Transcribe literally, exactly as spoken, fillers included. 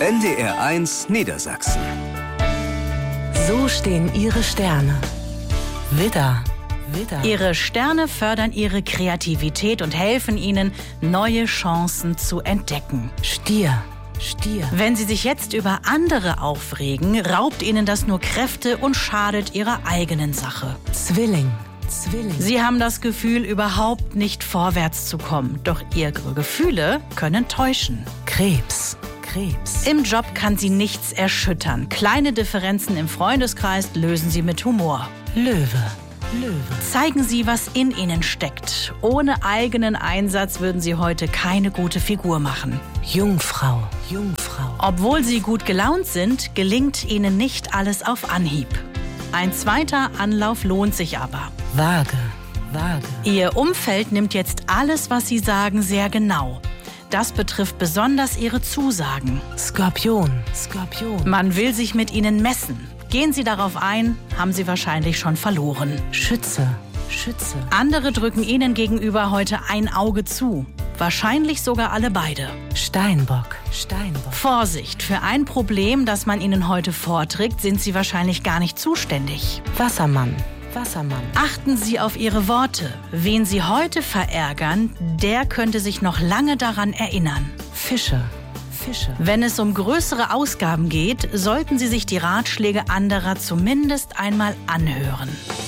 N D R eins Niedersachsen. So stehen Ihre Sterne. Widder. Widder. Ihre Sterne fördern Ihre Kreativität und helfen Ihnen, neue Chancen zu entdecken. Stier. Stier. Wenn Sie sich jetzt über andere aufregen, raubt Ihnen das nur Kräfte und schadet Ihrer eigenen Sache. Zwilling. Zwilling. Sie haben das Gefühl, überhaupt nicht vorwärts zu kommen. Doch Ihre Gefühle können täuschen. Krebs. Krebs. Im Job kann Sie nichts erschüttern. Kleine Differenzen im Freundeskreis lösen Sie mit Humor. Löwe. Löwe. Zeigen Sie, was in Ihnen steckt. Ohne eigenen Einsatz würden Sie heute keine gute Figur machen. Jungfrau. Jungfrau. Obwohl Sie gut gelaunt sind, gelingt Ihnen nicht alles auf Anhieb. Ein zweiter Anlauf lohnt sich aber. Waage. Waage. Ihr Umfeld nimmt jetzt alles, was Sie sagen, sehr genau. Das betrifft besonders Ihre Zusagen. Skorpion. Skorpion. Man will sich mit Ihnen messen. Gehen Sie darauf ein, haben Sie wahrscheinlich schon verloren. Schütze. Schütze. Andere drücken Ihnen gegenüber heute ein Auge zu. Wahrscheinlich sogar alle beide. Steinbock. Steinbock. Vorsicht, für ein Problem, das man Ihnen heute vorträgt, sind Sie wahrscheinlich gar nicht zuständig. Wassermann. Wassermann. Achten Sie auf Ihre Worte. Wen Sie heute verärgern, der könnte sich noch lange daran erinnern. Fische. Fische. Wenn es um größere Ausgaben geht, sollten Sie sich die Ratschläge anderer zumindest einmal anhören.